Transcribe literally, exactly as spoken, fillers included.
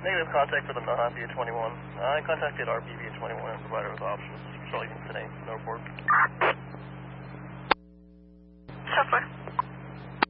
Negative contact for the Mojave at twenty-one. I contacted R P V at twenty-one and provided with options. Control unit today. No report. So far.